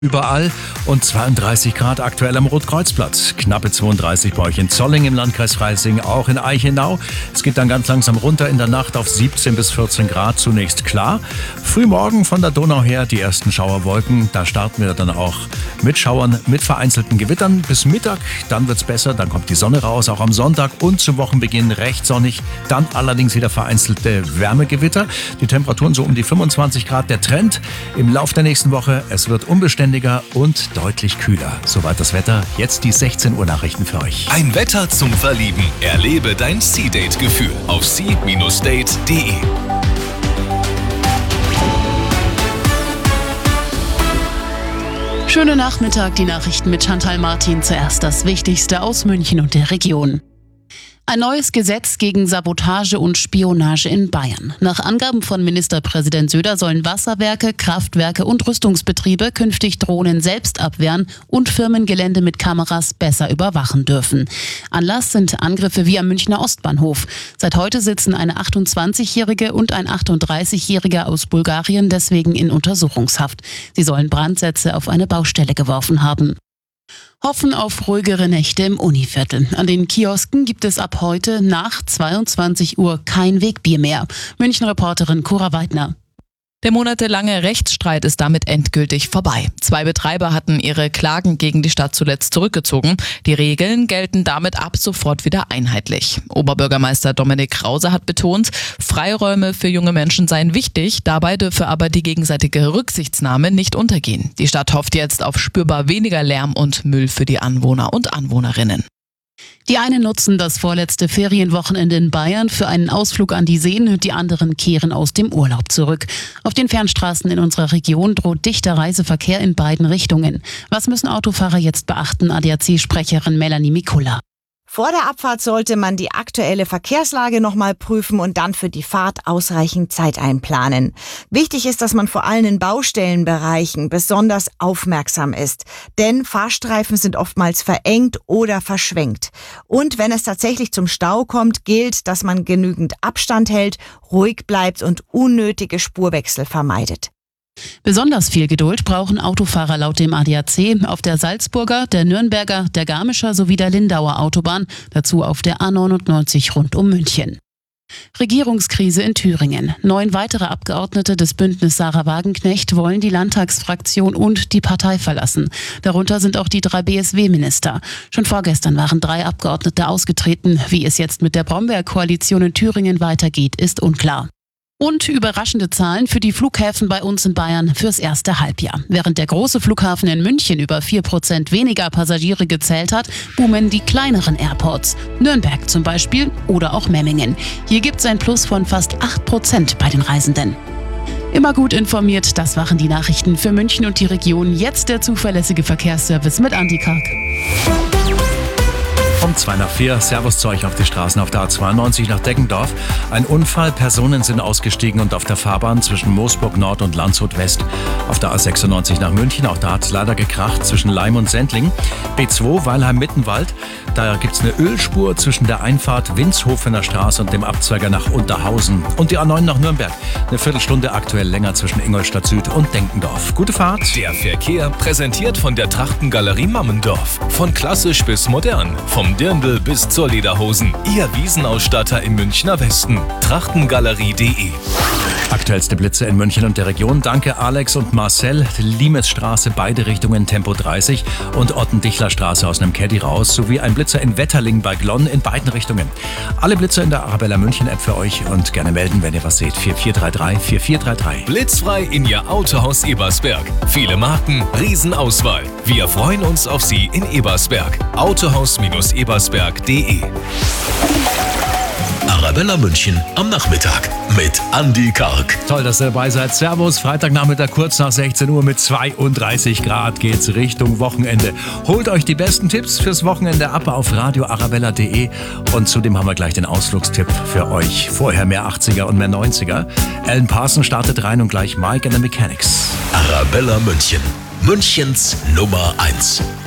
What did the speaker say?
Überall und 32 Grad aktuell am Rotkreuzplatz. Knappe 32 bei euch in Zolling im Landkreis Freising, auch in Eichenau. Es geht dann ganz langsam runter in der Nacht auf 17 bis 14 Grad, zunächst klar. Frühmorgen von der Donau her die ersten Schauerwolken. Da starten wir dann auch mit Schauern, mit vereinzelten Gewittern bis Mittag. Dann wird's besser, dann kommt die Sonne raus, auch am Sonntag und zum Wochenbeginn recht sonnig. Dann allerdings wieder vereinzelte Wärmegewitter. Die Temperaturen so um die 25 Grad. Der Trend im Lauf der nächsten Woche, es wird unbeständig und deutlich kühler. Soweit das Wetter. Jetzt die 16 Uhr Nachrichten für euch. Ein Wetter zum Verlieben. Erlebe dein Sea-Date-Gefühl auf sea-date.de. Schönen Nachmittag, die Nachrichten mit Chantal Martin. Zuerst das Wichtigste aus München und der Region. Ein neues Gesetz gegen Sabotage und Spionage in Bayern. Nach Angaben von Ministerpräsident Söder sollen Wasserwerke, Kraftwerke und Rüstungsbetriebe künftig Drohnen selbst abwehren und Firmengelände mit Kameras besser überwachen dürfen. Anlass sind Angriffe wie am Münchner Ostbahnhof. Seit heute sitzen eine 28-Jährige und ein 38-Jähriger aus Bulgarien deswegen in Untersuchungshaft. Sie sollen Brandsätze auf eine Baustelle geworfen haben. Hoffen auf ruhigere Nächte im Univiertel. An den Kiosken gibt es ab heute nach 22 Uhr kein Wegbier mehr. München-Reporterin Cora Weidner. Der monatelange Rechtsstreit ist damit endgültig vorbei. 2 Betreiber hatten ihre Klagen gegen die Stadt zuletzt zurückgezogen. Die Regeln gelten damit ab sofort wieder einheitlich. Oberbürgermeister Dominik Krause hat betont, Freiräume für junge Menschen seien wichtig, dabei dürfe aber die gegenseitige Rücksichtnahme nicht untergehen. Die Stadt hofft jetzt auf spürbar weniger Lärm und Müll für die Anwohner und Anwohnerinnen. Die einen nutzen das vorletzte Ferienwochenende in Bayern für einen Ausflug an die Seen, die anderen kehren aus dem Urlaub zurück. Auf den Fernstraßen in unserer Region droht dichter Reiseverkehr in beiden Richtungen. Was müssen Autofahrer jetzt beachten? ADAC-Sprecherin Melanie Mikula. Vor der Abfahrt sollte man die aktuelle Verkehrslage nochmal prüfen und dann für die Fahrt ausreichend Zeit einplanen. Wichtig ist, dass man vor allem in Baustellenbereichen besonders aufmerksam ist, denn Fahrstreifen sind oftmals verengt oder verschwenkt. Und wenn es tatsächlich zum Stau kommt, gilt, dass man genügend Abstand hält, ruhig bleibt und unnötige Spurwechsel vermeidet. Besonders viel Geduld brauchen Autofahrer laut dem ADAC auf der Salzburger, der Nürnberger, der Garmischer sowie der Lindauer Autobahn, dazu auf der A99 rund um München. Regierungskrise in Thüringen. 9 weitere Abgeordnete des Bündnis Sarah Wagenknecht wollen die Landtagsfraktion und die Partei verlassen. Darunter sind auch die 3 BSW-Minister. Schon vorgestern waren 3 Abgeordnete ausgetreten. Wie es jetzt mit der Brombeer-Koalition in Thüringen weitergeht, ist unklar. Und überraschende Zahlen für die Flughäfen bei uns in Bayern fürs erste Halbjahr. Während der große Flughafen in München über 4% weniger Passagiere gezählt hat, boomen die kleineren Airports. Nürnberg zum Beispiel oder auch Memmingen. Hier gibt es ein Plus von fast 8% bei den Reisenden. Immer gut informiert, das waren die Nachrichten für München und die Region. Jetzt der zuverlässige Verkehrsservice mit Andi Karg. Um 3:45, Servus zu euch auf die Straßen auf der A92 nach Deggendorf. Ein Unfall, Personen sind ausgestiegen und auf der Fahrbahn zwischen Moosburg Nord und Landshut West. Auf der A96 nach München, auch da hat es leider gekracht zwischen Laim und Sendling. B2 Weilheim-Mittenwald, da gibt es eine Ölspur zwischen der Einfahrt Winshofener Straße und dem Abzweiger nach Unterhausen. Und die A9 nach Nürnberg, eine Viertelstunde aktuell länger zwischen Ingolstadt Süd und Denkendorf. Gute Fahrt. Der Verkehr präsentiert von der Trachtengalerie Mammendorf. Von klassisch bis modern, vom Dirndl bis zur Lederhosen. Ihr Wiesenausstatter im Münchner Westen. Trachtengalerie.de. Aktuellste Blitze in München und der Region. Danke Alex und Marcel. Limesstraße, beide Richtungen Tempo 30 und Ottendichler-Straße aus einem Caddy raus, sowie ein Blitzer in Wetterling bei Glonn in beiden Richtungen. Alle Blitzer in der Arabella München App für euch und gerne melden, wenn ihr was seht. 4433 4433. Blitzfrei in Ihr Autohaus Ebersberg. Viele Marken, Riesenauswahl. Wir freuen uns auf Sie in Ebersberg. Autohaus-ebersberg.de. Arabella München am Nachmittag mit Andi Karg. Toll, dass ihr dabei seid. Servus, Freitagnachmittag kurz nach 16 Uhr mit 32 Grad geht's Richtung Wochenende. Holt euch die besten Tipps fürs Wochenende ab auf radioarabella.de und zudem haben wir gleich den Ausflugstipp für euch. Vorher mehr 80er und mehr 90er. Alan Parsons startet rein und gleich Mike and the Mechanics. Arabella München, Münchens Nummer 1.